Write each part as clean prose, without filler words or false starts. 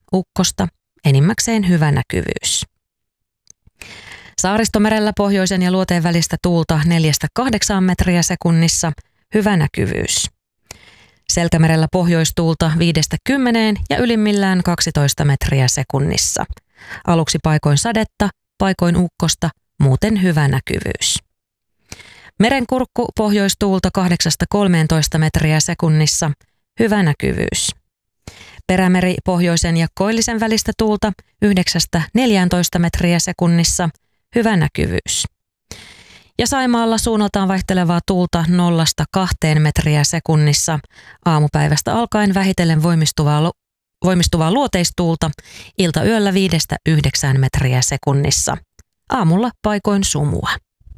ukkosta, enimmäkseen hyvä näkyvyys. Saaristomerellä pohjoisen ja luoteen välistä tuulta 4-8 metriä sekunnissa, hyvä näkyvyys. Selkämerellä pohjoistuulta 5-10 ja ylimmillään 12 metriä sekunnissa. Aluksi paikoin sadetta, paikoin ukkosta, muuten hyvä näkyvyys. Merenkurkku pohjoistuulta 8-13 metriä sekunnissa, hyvä näkyvyys. Perämeri pohjoisen ja koillisen välistä tuulta 9-14 metriä sekunnissa, hyvä näkyvyys. Ja Saimaalla suunnaltaan vaihtelevaa tuulta 0-2 metriä sekunnissa, aamupäivästä alkaen vähitellen voimistuvaa luoteistuulta, iltayöllä 5-9 metriä sekunnissa. Aamulla paikoin sumua.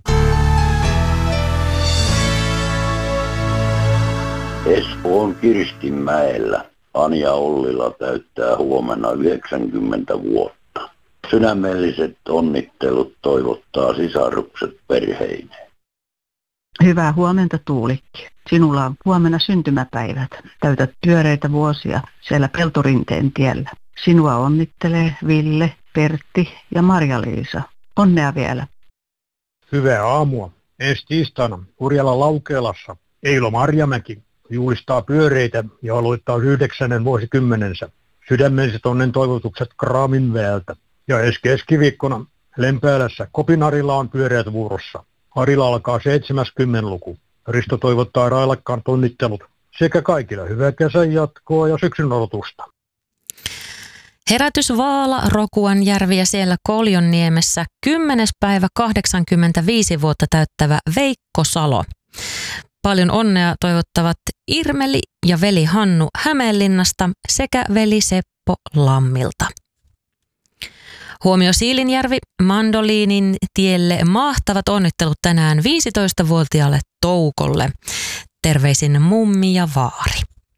Espoon Kirstinmäellä Anja Ollila täyttää huomenna 90 vuotta. Sydämelliset onnittelut toivottaa sisarukset perheineen. Hyvää huomenta, Tuulikki. Sinulla on huomenna syntymäpäivät. Täytät pyöreitä vuosia siellä Peltorinteen tiellä. Sinua onnittelee Ville, Pertti ja Marja-Liisa. Onnea vielä. Hyvää aamua. Ensi tiistaina Urjalan Laukeelassa Eilo Marjamäki juhlistaa pyöreitä ja aloittaa 9. vuosikymmenensä. Sydämelliset onnen toivotukset Kraaminväeltä. Ja ensi keskiviikkona Lempäälässä Kopinarilla on pyöreät vuorossa. Harilla alkaa 70. luku. Risto toivottaa railakkaan onnittelut sekä kaikille hyvää kesän jatkoa ja syksyn odotusta. Herätys Vaala, Rokuanjärvi ja siellä Koljonniemessä 10. päivä 85 vuotta täyttävä Veikko Salo. Paljon onnea toivottavat Irmeli ja veli Hannu Hämeenlinnasta sekä veli Seppo Lammilta. Huomio Siilinjärvi, Mandoliinin tielle mahtavat onnittelut tänään 15-vuotiaalle Toukolle. Terveisin mummi ja vaari.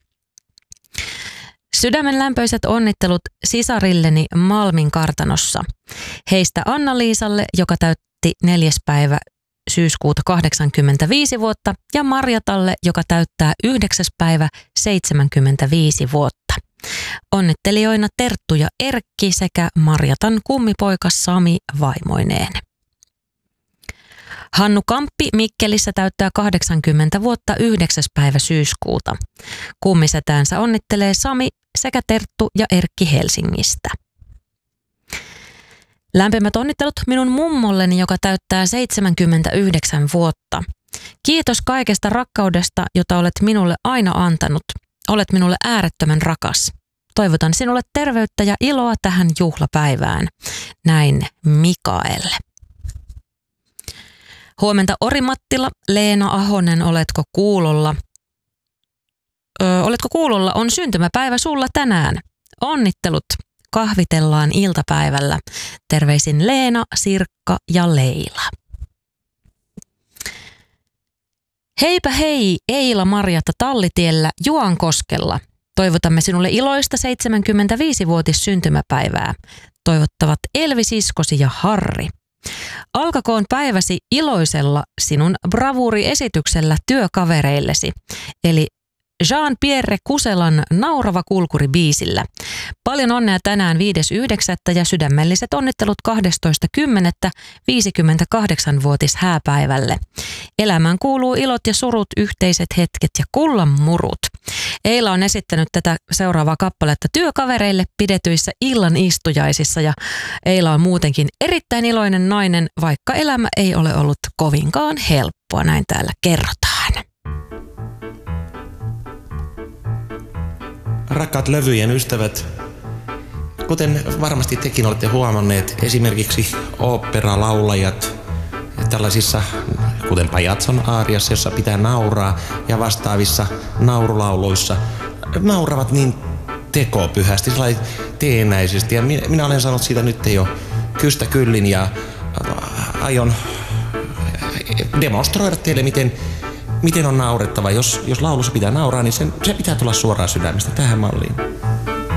Sydämenlämpöiset onnittelut sisarilleni Malmin kartanossa. Heistä Anna-Liisalle, joka täytti 4. päivä syyskuuta 85 vuotta, ja Marjatalle, joka täyttää 9. päivä 75 vuotta. Onnittelijoina Terttu ja Erkki sekä Marjatan kummipoika Sami vaimoineen. Hannu Kamppi Mikkelissä täyttää 80 vuotta 9. päivä syyskuuta. Kummisetäänsä onnittelee Sami sekä Terttu ja Erkki Helsingistä. Lämpimät onnittelut minun mummolleni, joka täyttää 79 vuotta. Kiitos kaikesta rakkaudesta, jota olet minulle aina antanut. Olet minulle äärettömän rakas. Toivotan sinulle terveyttä ja iloa tähän juhlapäivään. Näin Mikael. Huomenta Orimattila, Leena Ahonen, oletko kuulolla? Oletko kuulolla? On syntymäpäivä sulla tänään. Onnittelut. Kahvitellaan iltapäivällä. Terveisin Leena, Sirkka ja Leila. Heipä hei, Eila Marjatta Tallitiellä Juankoskella. Toivotamme sinulle iloista 75-vuotis syntymäpäivää. Toivottavat Elvi, siskosi ja Harri. Alkakoon päiväsi iloisella sinun bravuuriesityksellä työkavereillesi, eli Jean-Pierre Kuselan Naurava kulkuri biisillä. Paljon onnea tänään 5.9. ja sydämelliset onnittelut 12.10. 58-vuotis hääpäivälle. Elämään kuuluu ilot ja surut, yhteiset hetket ja kullanmurut. Eila on esittänyt tätä seuraavaa kappaletta työkavereille pidetyissä illan istujaisissa ja Eila on muutenkin erittäin iloinen nainen, vaikka elämä ei ole ollut kovinkaan helppoa, näin täällä kerrotaan. Rakkaat levyjen ystävät, kuten varmasti tekin olette huomanneet, esimerkiksi oopperalaulajat tällaisissa, kuten Pajatson aariassa, jossa pitää nauraa, ja vastaavissa naurulauluissa nauravat niin tekopyhästi, sellainen teennäisesti. Ja minä olen sanonut siitä nyt jo kystä kyllin ja aion demonstroida teille, miten on naurettava. Jos laulussa pitää nauraa, niin se pitää tulla suoraan sydämestä tähän malliin.